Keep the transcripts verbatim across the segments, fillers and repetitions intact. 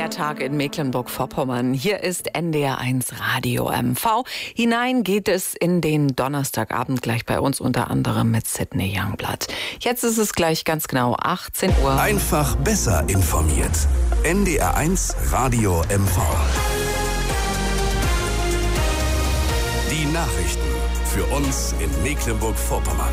Feiertag in Mecklenburg-Vorpommern. Hier ist N D R eins Radio M V. Hinein geht es in den Donnerstagabend gleich bei uns unter anderem mit Sidney Youngblood. Jetzt ist es gleich ganz genau achtzehn Uhr. Einfach besser informiert. N D R eins Radio M V. Die Nachrichten für uns in Mecklenburg-Vorpommern.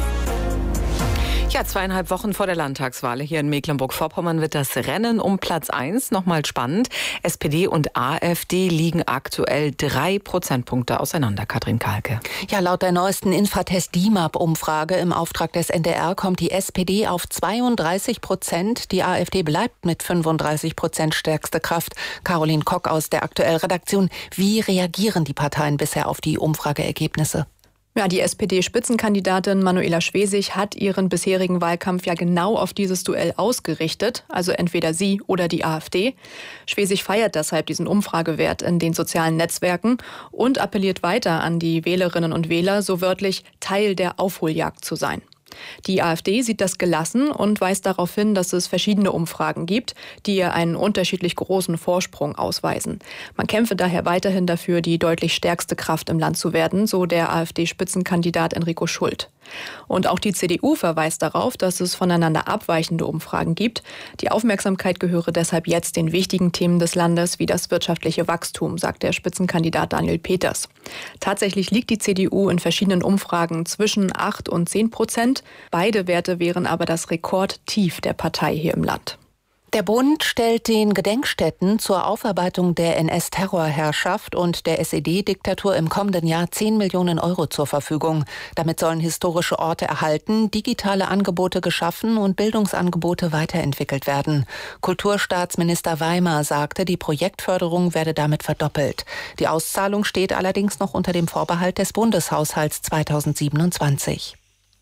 Ja, zweieinhalb Wochen vor der Landtagswahl hier in Mecklenburg-Vorpommern wird das Rennen um Platz eins nochmal spannend. S P D und AfD liegen aktuell drei Prozentpunkte auseinander. Katrin Kahlke. Ja, laut der neuesten Infratest D I M A P-Umfrage im Auftrag des N D R kommt die S P D auf zweiunddreißig Prozent. Die AfD bleibt mit fünfunddreißig Prozent stärkste Kraft. Caroline Kock aus der Aktuell-Redaktion. Wie reagieren die Parteien bisher auf die Umfrageergebnisse? Ja, die S P D-Spitzenkandidatin Manuela Schwesig hat ihren bisherigen Wahlkampf ja genau auf dieses Duell ausgerichtet, also entweder sie oder die AfD. Schwesig feiert deshalb diesen Umfragewert in den sozialen Netzwerken und appelliert weiter an die Wählerinnen und Wähler, so wörtlich Teil der Aufholjagd zu sein. Die AfD sieht das gelassen und weist darauf hin, dass es verschiedene Umfragen gibt, die ihr einen unterschiedlich großen Vorsprung ausweisen. Man kämpfe daher weiterhin dafür, die deutlich stärkste Kraft im Land zu werden, so der AfD-Spitzenkandidat Enrico Schult. Und auch die C D U verweist darauf, dass es voneinander abweichende Umfragen gibt. Die Aufmerksamkeit gehöre deshalb jetzt den wichtigen Themen des Landes wie das wirtschaftliche Wachstum, sagt der Spitzenkandidat Daniel Peters. Tatsächlich liegt die C D U in verschiedenen Umfragen zwischen acht und zehn Prozent. Beide Werte wären aber das Rekordtief der Partei hier im Land. Der Bund stellt den Gedenkstätten zur Aufarbeitung der N S-Terrorherrschaft und der S E D-Diktatur im kommenden Jahr zehn Millionen Euro zur Verfügung. Damit sollen historische Orte erhalten, digitale Angebote geschaffen und Bildungsangebote weiterentwickelt werden. Kulturstaatsminister Weimer sagte, die Projektförderung werde damit verdoppelt. Die Auszahlung steht allerdings noch unter dem Vorbehalt des Bundeshaushalts zweitausendsiebenundzwanzig.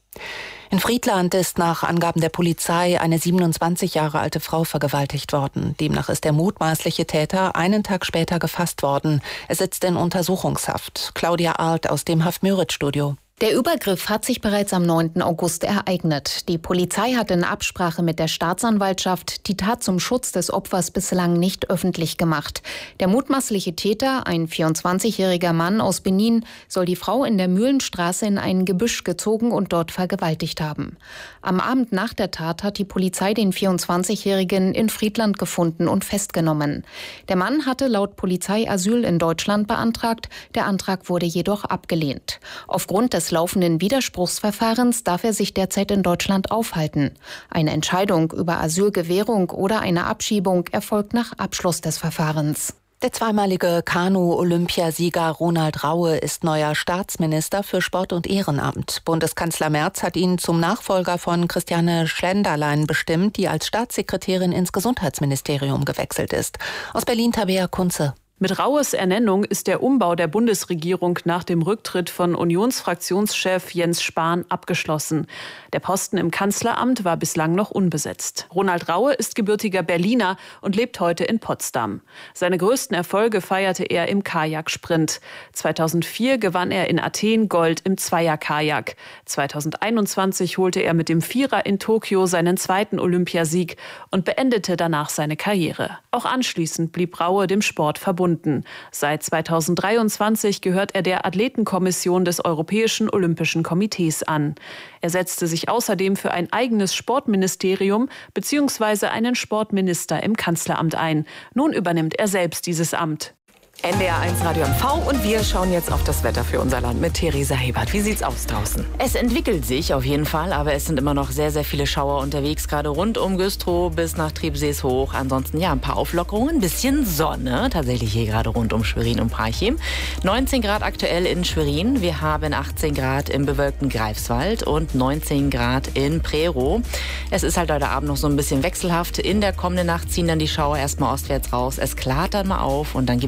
In Friedland ist nach Angaben der Polizei eine siebenundzwanzig Jahre alte Frau vergewaltigt worden. Demnach ist der mutmaßliche Täter einen Tag später gefasst worden. Er sitzt in Untersuchungshaft. Claudia Arlt aus dem Haft-Müritz-Studio. Der Übergriff hat sich bereits am neunten August ereignet. Die Polizei hat in Absprache mit der Staatsanwaltschaft die Tat zum Schutz des Opfers bislang nicht öffentlich gemacht. Der mutmaßliche Täter, ein vierundzwanzigjähriger Mann aus Benin, soll die Frau in der Mühlenstraße in ein Gebüsch gezogen und dort vergewaltigt haben. Am Abend nach der Tat hat die Polizei den vierundzwanzigjährigen in Friedland gefunden und festgenommen. Der Mann hatte laut Polizei Asyl in Deutschland beantragt. Der Antrag wurde jedoch abgelehnt. Aufgrund des laufenden Widerspruchsverfahrens darf er sich derzeit in Deutschland aufhalten. Eine Entscheidung über Asylgewährung oder eine Abschiebung erfolgt nach Abschluss des Verfahrens. Der zweimalige Kanu-Olympiasieger Ronald Raue ist neuer Staatsminister für Sport und Ehrenamt. Bundeskanzler Merz hat ihn zum Nachfolger von Christiane Schlenderlein bestimmt, die als Staatssekretärin ins Gesundheitsministerium gewechselt ist. Aus Berlin Tabea Kunze. Mit Raues Ernennung ist der Umbau der Bundesregierung nach dem Rücktritt von Unionsfraktionschef Jens Spahn abgeschlossen. Der Posten im Kanzleramt war bislang noch unbesetzt. Ronald Raue ist gebürtiger Berliner und lebt heute in Potsdam. Seine größten Erfolge feierte er im Kajaksprint. zweitausendvier gewann er in Athen Gold im Zweierkajak. zweitausendeinundzwanzig holte er mit dem Vierer in Tokio seinen zweiten Olympiasieg und beendete danach seine Karriere. Auch anschließend blieb Raue dem Sport verbunden. Seit zweitausenddreiundzwanzig gehört er der Athletenkommission des Europäischen Olympischen Komitees an. Er setzte sich außerdem für ein eigenes Sportministerium bzw. einen Sportminister im Kanzleramt ein. Nun übernimmt er selbst dieses Amt. N D R eins Radio M V und wir schauen jetzt auf das Wetter für unser Land mit Theresa Hebert. Wie sieht's aus draußen? Es entwickelt sich auf jeden Fall, aber es sind immer noch sehr, sehr viele Schauer unterwegs, gerade rund um Güstrow bis nach Trepsees hoch. Ansonsten ja, ein paar Auflockerungen, ein bisschen Sonne, tatsächlich hier gerade rund um Schwerin und Parchim. neunzehn Grad aktuell in Schwerin, wir haben achtzehn Grad im bewölkten Greifswald und neunzehn Grad in Prerow. Es ist halt heute Abend noch so ein bisschen wechselhaft. In der kommenden Nacht ziehen dann die Schauer erstmal ostwärts raus. Es klart dann mal auf und dann gibt's von Westen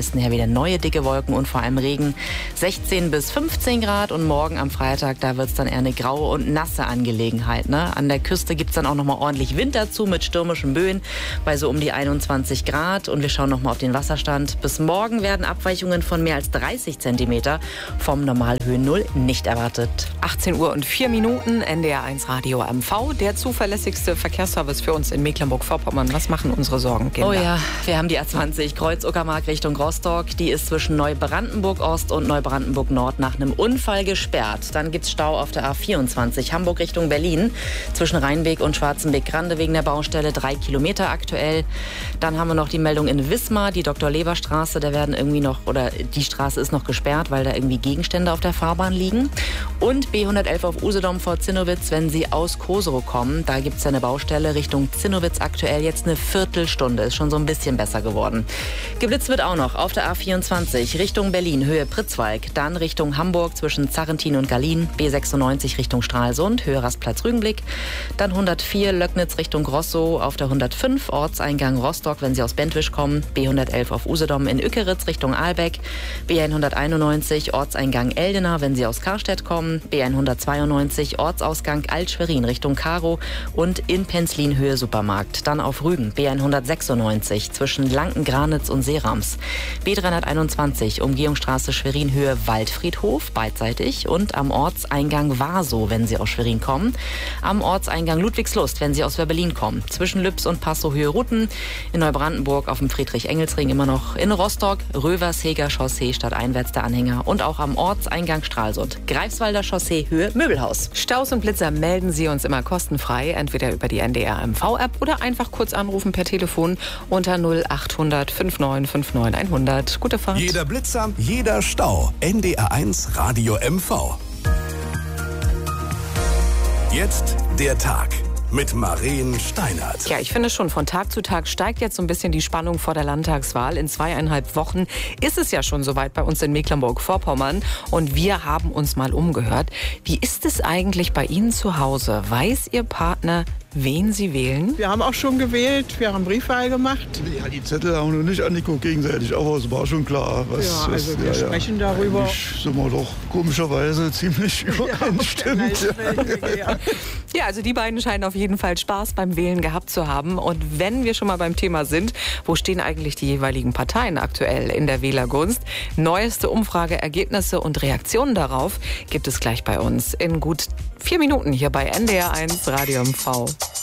Westen her wieder neue dicke Wolken und vor allem Regen. sechzehn bis fünfzehn Grad und morgen am Freitag, da wird es dann eher eine graue und nasse Angelegenheit. Ne? An der Küste gibt es dann auch nochmal ordentlich Wind dazu mit stürmischen Böen bei so um die einundzwanzig Grad. Und wir schauen nochmal auf den Wasserstand. Bis morgen werden Abweichungen von mehr als dreißig Zentimeter vom Normalhöhennull nicht erwartet. achtzehn Uhr und vier Minuten, N D R eins Radio M V, der zuverlässigste Verkehrsservice für uns in Mecklenburg-Vorpommern. Was machen unsere Sorgenkinder? Oh ja, wir haben die A zwanzig Kreuz-Uckermark Richtung Rostock. Die ist zwischen Neubrandenburg-Ost und Neubrandenburg-Nord nach einem Unfall gesperrt. Dann gibt's Stau auf der A vierundzwanzig Hamburg Richtung Berlin zwischen Rheinweg und Schwarzenbeck-Grande wegen der Baustelle. Drei Kilometer aktuell. Dann haben wir noch die Meldung in Wismar, die Doktor-Leber-Straße. Da werden irgendwie noch, oder die Straße ist noch gesperrt, weil da irgendwie Gegenstände auf der Fahrbahn liegen. Und B hundertelf auf Usedom vor Zinnowitz, wenn Sie aus Koserow kommen. Da gibt es eine Baustelle Richtung Zinnowitz aktuell jetzt eine Viertelstunde. Ist schon so ein bisschen besser geworden. Geblitzt wird auch noch auf der A vierundzwanzig Richtung Berlin, Höhe Pritzwalk. Dann Richtung Hamburg zwischen Zarrentin und Gallien. B sechsundneunzig Richtung Stralsund, Höhe Rastplatz Rügenblick. Dann hundertvier Löcknitz Richtung Grossow auf der hundertfünf Ortseingang Rostock, wenn Sie aus Bentwisch kommen. B hundertelf auf Usedom in Ückeritz Richtung Ahlbeck. B hunderteinundneunzig Ortseingang Eldena, wenn Sie aus Karstedt kommen. B hundertzweiundneunzig Ortsausgang Alt-Schwerin Richtung Karo und in Penzlin Höhe Supermarkt. Dann auf Rügen B hundertsechsundneunzig zwischen Lanken-Granitz und Seerams. B dreihunderteinundzwanzig Umgehungsstraße Schwerin Höhe Waldfriedhof beidseitig und am Ortseingang Warsow, wenn Sie aus Schwerin kommen. Am Ortseingang Ludwigslust, wenn Sie aus Werbelin kommen. Zwischen Lübs und Passow Höhe Rutten. In Neubrandenburg auf dem Friedrich-Engels-Ring immer noch. In Rostock Röversheger Chaussee stadteinwärts der Anhänger und auch am Ortseingang Stralsund. Greifswalder Chaussee Höhe Möbelhaus. Staus und Blitzer melden Sie uns immer kostenfrei, entweder über die N D R M V-App oder einfach kurz anrufen per Telefon unter null achthundert fünfundneunzig fünfundneunzig hundert. Gute Fahrt. Jeder Blitzer, jeder Stau. N D R eins Radio M V. Jetzt der Tag mit Maren Steinert. Ja, ich finde schon, von Tag zu Tag steigt jetzt so ein bisschen die Spannung vor der Landtagswahl. In zweieinhalb Wochen ist es ja schon soweit bei uns in Mecklenburg-Vorpommern. Und wir haben uns mal umgehört. Wie ist es eigentlich bei Ihnen zu Hause? Weiß Ihr Partner, wen Sie wählen? Wir haben auch schon gewählt, wir haben Briefwahl gemacht. Ja, die Zettel haben wir noch nicht angeguckt gegenseitig, aber es war schon klar. Was, ja, also was, wir ja, sprechen ja. darüber. Eigentlich sind wir doch komischerweise ziemlich übereinstimmend. Ja, ja, also die beiden scheinen auf jeden Fall Spaß beim Wählen gehabt zu haben. Und wenn wir schon mal beim Thema sind, wo stehen eigentlich die jeweiligen Parteien aktuell in der Wählergunst? Neueste Umfrageergebnisse und Reaktionen darauf gibt es gleich bei uns in gut vier Minuten hier bei N D R eins Radio M V.